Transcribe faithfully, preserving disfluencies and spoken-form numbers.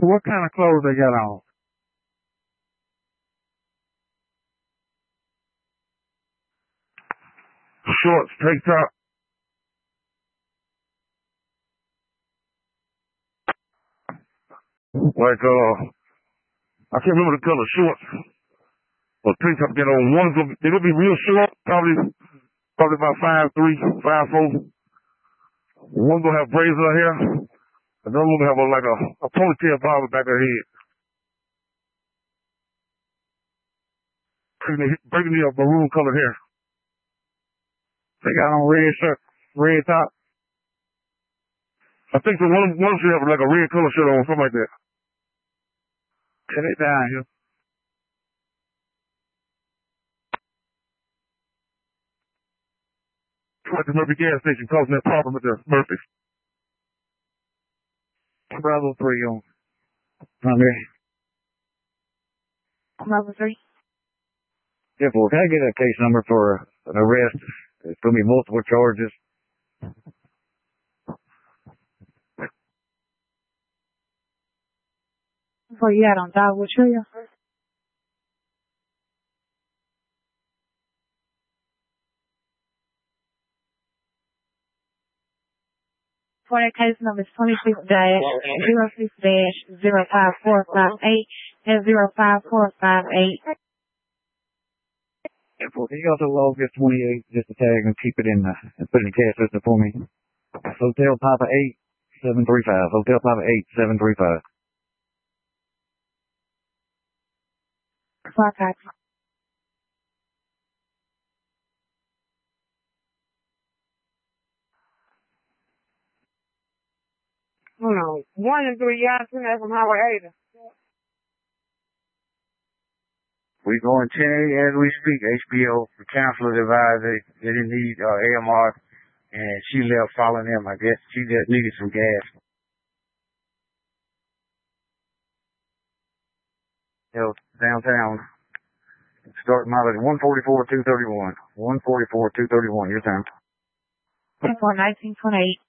What kind of clothes they got on? Shorts, tank top. Like, uh, I can't remember the color, shorts. Or tank top, you know, one's gonna be, they're gonna be real short, probably, probably about five three, five four. One's gonna have braids in her hair. Another one gonna have a, like a, a ponytail bob back of her head. Bringing me a maroon colored hair. They got on red shirt, red top. I think the one, one should have like a red color shirt on, something like that. Cut it down here. At the Murphy gas station causing that problem with the Murphys. Bravo three on. Okay. Bravo three. Yeah, well, can I get a case number for an arrest? It's going to be multiple charges. Before you had on Dogwood Trail. For that case number is twenty-six dash zero six dash zero five four five eight and zero five four five eight. Yeah, well, can you also log this twenty-eight just to tag and keep it in the, and put it in the cash system for me? Hotel Papa eight seven three five. Hotel Papa eight seven three five. Clock out. Hold on. One and three yards from that from Highway eighty. We're going ten eight as we speak. H B O, the counselor advised they didn't need uh, A M R, and she left following them. I guess she just needed some gas. You know, downtown. Start mileage one forty-four two thirty-one. one forty-four two thirty-one. Your time. ten four nineteen twenty-eight.